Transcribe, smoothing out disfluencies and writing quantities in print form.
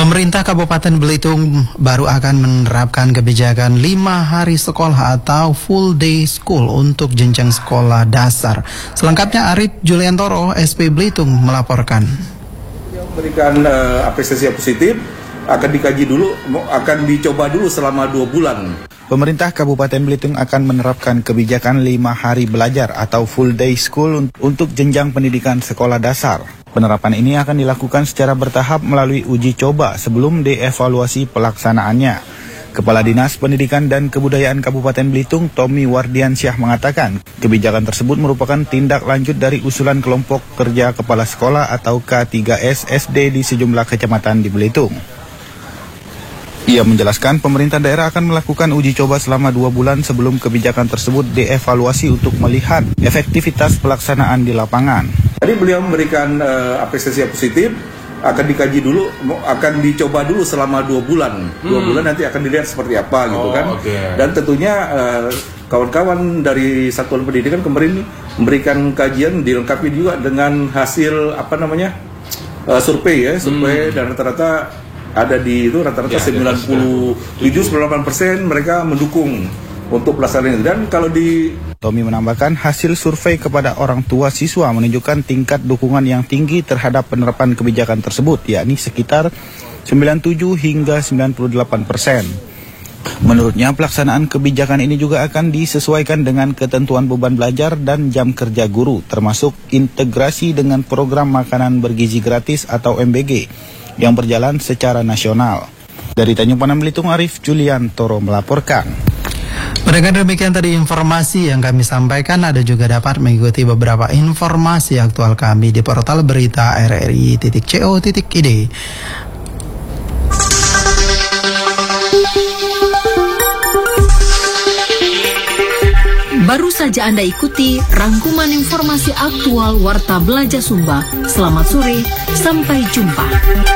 Pemerintah Kabupaten Belitung baru akan menerapkan kebijakan 5 hari sekolah atau full day school untuk jenjang sekolah dasar. Selengkapnya Arif Juliantoro, SP Belitung melaporkan. Memberikan apresiasi yang positif, akan dikaji dulu, akan dicoba dulu selama 2 bulan. Pemerintah Kabupaten Belitung akan menerapkan kebijakan 5 hari belajar atau full day school untuk jenjang pendidikan sekolah dasar. Penerapan ini akan dilakukan secara bertahap melalui uji coba sebelum dievaluasi pelaksanaannya. Kepala Dinas Pendidikan dan Kebudayaan Kabupaten Belitung, Tommy Wardiansyah mengatakan, kebijakan tersebut merupakan tindak lanjut dari usulan kelompok kerja kepala sekolah atau K3S SD di sejumlah kecamatan di Belitung. Ia menjelaskan pemerintah daerah akan melakukan uji coba selama 2 bulan sebelum kebijakan tersebut dievaluasi untuk melihat efektivitas pelaksanaan di lapangan. Tadi beliau memberikan apresiasi yang positif, akan dikaji dulu, akan dicoba dulu selama 2 bulan. 2 bulan nanti akan dilihat seperti apa gitu kan. Okay. Dan tentunya kawan-kawan dari Satuan Pendidikan kemarin memberikan kajian dilengkapi juga dengan hasil survei ya, survei dan rata-rata ada di itu rata-rata 97-98% mereka mendukung untuk pelaksanaan. Dan kalau Tommy menambahkan hasil survei kepada orang tua siswa menunjukkan tingkat dukungan yang tinggi terhadap penerapan kebijakan tersebut, yakni sekitar 97 hingga 98%. Menurutnya pelaksanaan kebijakan ini juga akan disesuaikan dengan ketentuan beban belajar dan jam kerja guru, termasuk integrasi dengan program makanan bergizi gratis atau MBG yang berjalan secara nasional. Dari Tanjung Pandan Belitung, Arif Juliantoro melaporkan. Mendengar demikian tadi informasi yang kami sampaikan, ada juga dapat mengikuti beberapa informasi aktual kami di portal berita rri.co.id. Baru saja Anda ikuti rangkuman informasi aktual Warta Belajar Sumba. Selamat sore, sampai jumpa.